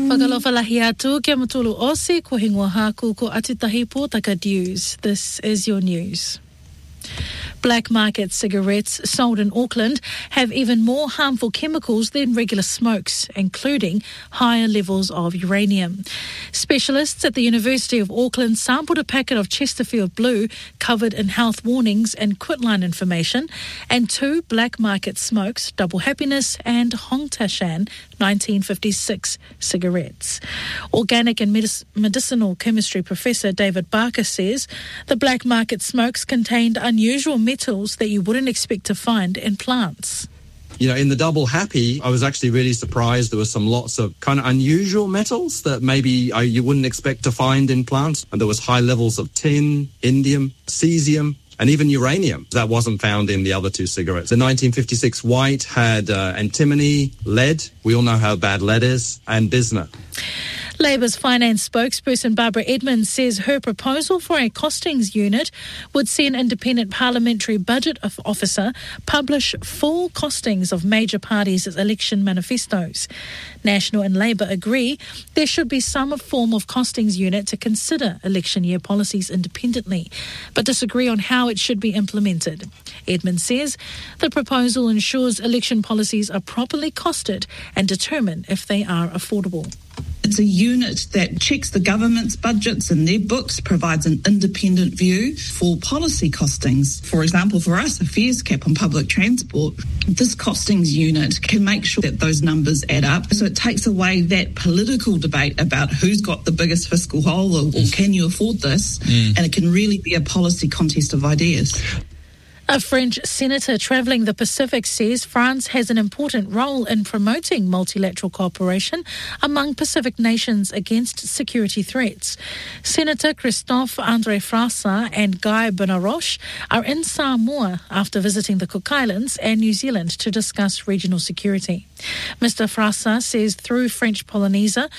Whakalofalahi atu kia matulu osi ko hingoa haku ko atutahi pōtaka news. This is your news. Black market cigarettes sold in Auckland have even more harmful chemicals than regular smokes, including higher levels of uranium. Specialists at the University of Auckland sampled a packet of Chesterfield Blue covered in health warnings and quitline information, and 2 black market smokes, Double Happiness and Hong Tashan 1956 cigarettes. Organic and medicinal chemistry professor David Barker says the black market smokes contained unusual metals that you wouldn't expect to find in plants. You know, in the Double Happy, I was actually really surprised. There were lots of kind of unusual metals that maybe you wouldn't expect to find in plants. And there was high levels of tin, indium, cesium, and even uranium. That wasn't found in the other 2 cigarettes. The 1956 white had antimony, lead. We all know how bad lead is, and bismuth. Labour's finance spokesperson Barbara Edmonds says her proposal for a costings unit would see an independent parliamentary budget officer publish full costings of major parties' election manifestos. National and Labour agree there should be some form of costings unit to consider election year policies independently, but disagree on how it should be implemented. Edmonds says the proposal ensures election policies are properly costed and determine if they are affordable. It's a unit that checks the government's budgets and their books, provides an independent view for policy costings. For example, for us, a fares cap on public transport, this costings unit can make sure that those numbers add up. So it takes away that political debate about who's got the biggest fiscal hole or can you afford this, and it can really be a policy contest of ideas. A French senator travelling the Pacific says France has an important role in promoting multilateral cooperation among Pacific nations against security threats. Senator Christophe-André Frassa and Guy Benaroche are in Samoa after visiting the Cook Islands and New Zealand to discuss regional security. Mr. Frassa says through French Polynesia,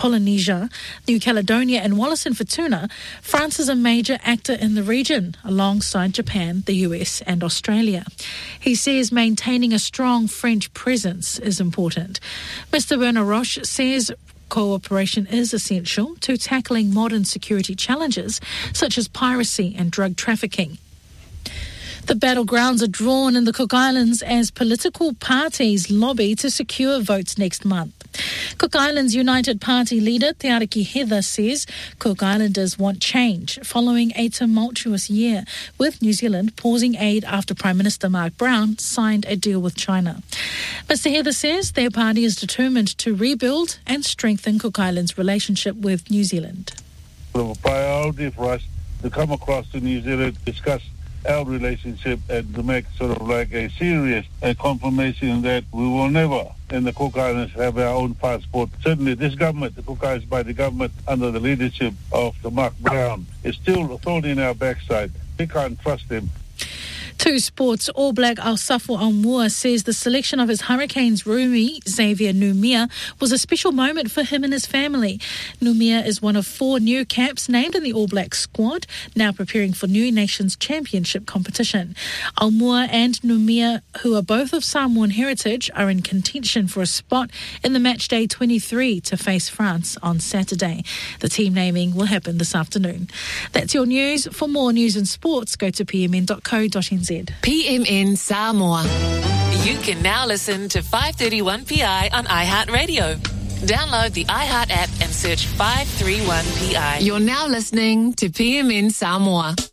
New Caledonia and Wallis and Futuna, France is a major actor in the region alongside Japan, the US and Australia. He says maintaining a strong French presence is important. Mr. Benaroche says cooperation is essential to tackling modern security challenges such as piracy and drug trafficking. The battlegrounds are drawn in the Cook Islands as political parties lobby to secure votes next month. Cook Islands United Party leader Te Ariki Heather says Cook Islanders want change following a tumultuous year, with New Zealand pausing aid after Prime Minister Mark Brown signed a deal with China. Mr. Heather says their party is determined to rebuild and strengthen Cook Islands' relationship with New Zealand. The priority for us to come across to New Zealand, discuss our relationship and to make sort of like a serious confirmation that we will never in the Cook Islands have our own passport. Certainly this government, the Cook Islands by the government under the leadership of the Mark Brown, is still thorn in our backside. We can't trust them. To sports, All Black Aosafo Aumua says the selection of his Hurricanes roomie, Xavier Numia, was a special moment for him and his family. Numia is one of 4 new caps named in the All Black squad, now preparing for New Nations Championship competition. Aumua and Numia, who are both of Samoan heritage, are in contention for a spot in the Matchday 23 to face France on Saturday. The team naming will happen this afternoon. That's your news. For more news and sports, go to pmn.co.nz. PMN Samoa. You can now listen to 531PI on iHeartRadio. Download the iHeart app and search 531PI. You're now listening to PMN Samoa.